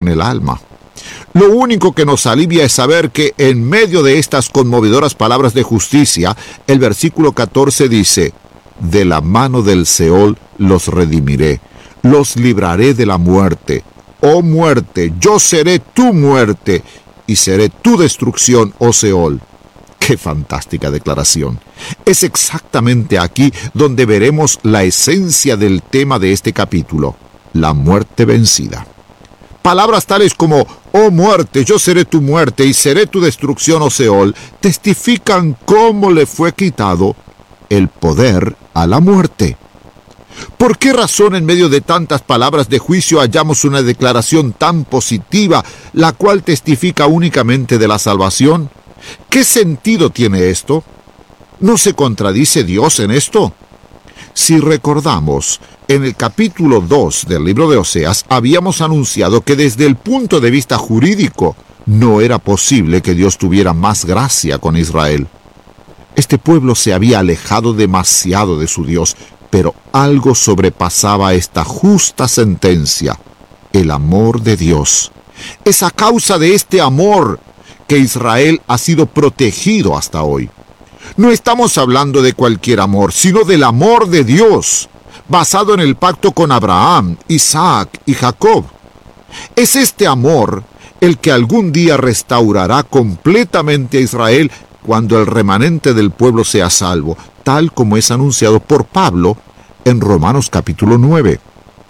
en el alma. Lo único que nos alivia es saber que en medio de estas conmovedoras palabras de justicia, el versículo 14 dice: de la mano del Seol los redimiré, los libraré de la muerte. Oh muerte, yo seré tu muerte, y seré tu destrucción, oh Seol. ¡Qué fantástica declaración! Es exactamente aquí donde veremos la esencia del tema de este capítulo: la muerte vencida. Palabras tales como «Oh muerte, yo seré tu muerte y seré tu destrucción, oh Seol», testifican cómo le fue quitado el poder a la muerte. ¿Por qué razón en medio de tantas palabras de juicio hallamos una declaración tan positiva, la cual testifica únicamente de la salvación? ¿Qué sentido tiene esto? ¿No se contradice Dios en esto? Si recordamos, en el capítulo 2 del libro de Oseas habíamos anunciado que desde el punto de vista jurídico no era posible que Dios tuviera más gracia con Israel. Este pueblo se había alejado demasiado de su Dios, pero algo sobrepasaba esta justa sentencia: el amor de Dios. Es a causa de este amor que Israel ha sido protegido hasta hoy. No estamos hablando de cualquier amor, sino del amor de Dios, basado en el pacto con Abraham, Isaac y Jacob. Es este amor el que algún día restaurará completamente a Israel cuando el remanente del pueblo sea salvo, tal como es anunciado por Pablo en Romanos capítulo 9.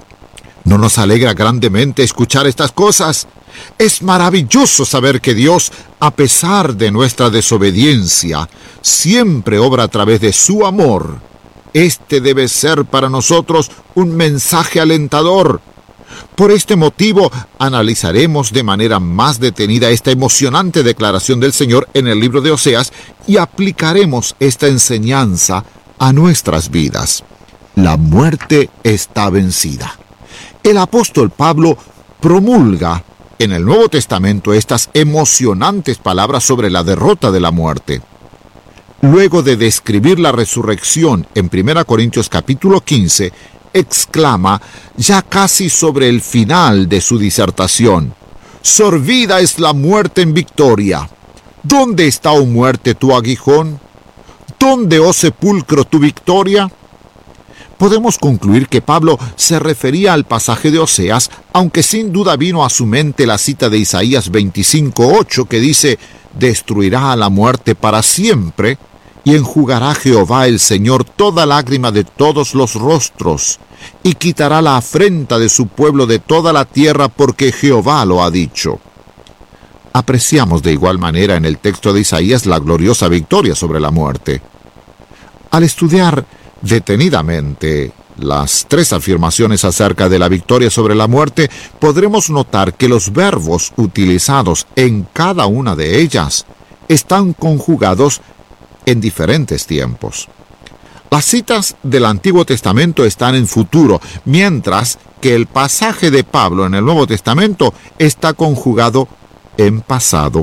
¿No nos alegra grandemente escuchar estas cosas? Es maravilloso saber que Dios, a pesar de nuestra desobediencia, siempre obra a través de su amor. Este debe ser para nosotros un mensaje alentador. Por este motivo, analizaremos de manera más detenida esta emocionante declaración del Señor en el libro de Oseas y aplicaremos esta enseñanza a nuestras vidas. La muerte está vencida. El apóstol Pablo promulga en el Nuevo Testamento estas emocionantes palabras sobre la derrota de la muerte. Luego de describir la resurrección en 1 Corintios capítulo 15, exclama, ya casi sobre el final de su disertación: «Sorbida es la muerte en victoria. ¿Dónde está, oh muerte, tu aguijón? ¿Dónde, oh sepulcro, tu victoria?». Podemos concluir que Pablo se refería al pasaje de Oseas, aunque sin duda vino a su mente la cita de Isaías 25:8 que dice: «Destruirá a la muerte para siempre, y enjugará Jehová el Señor toda lágrima de todos los rostros, y quitará la afrenta de su pueblo de toda la tierra, porque Jehová lo ha dicho». Apreciamos de igual manera en el texto de Isaías la gloriosa victoria sobre la muerte. Al estudiar detenidamente las tres afirmaciones acerca de la victoria sobre la muerte, podremos notar que los verbos utilizados en cada una de ellas están conjugados en diferentes tiempos. Las citas del Antiguo Testamento están en futuro, mientras que el pasaje de Pablo en el Nuevo Testamento está conjugado en pasado.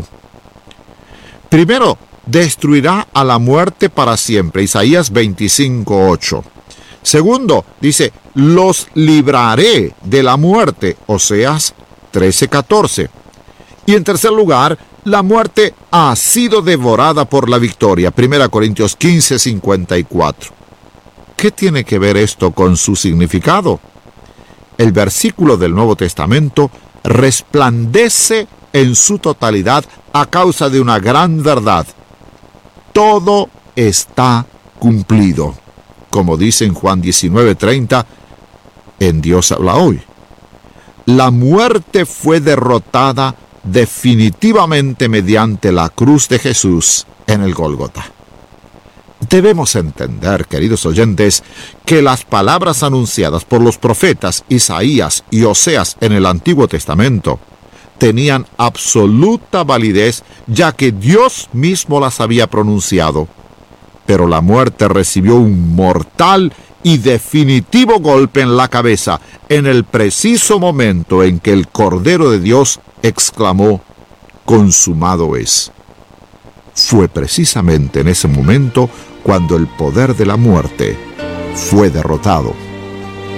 Primero, destruirá a la muerte para siempre, Isaías 25:8. Segundo, dice, los libraré de la muerte, Oseas 13:14. Y en tercer lugar, la muerte ha sido devorada por la victoria, 1 Corintios 15:54. ¿Qué tiene que ver esto con su significado? El versículo del Nuevo Testamento resplandece en su totalidad a causa de una gran verdad: todo está cumplido. Como dice en Juan 19:30, en Dios habla hoy. La muerte fue derrotada definitivamente mediante la cruz de Jesús en el Gólgota. Debemos entender, queridos oyentes, que las palabras anunciadas por los profetas Isaías y Oseas en el Antiguo Testamento tenían absoluta validez, ya que Dios mismo las había pronunciado. Pero la muerte recibió un mortal y definitivo golpe en la cabeza en el preciso momento en que el Cordero de Dios exclamó: «Consumado es». Fue precisamente en ese momento cuando el poder de la muerte fue derrotado.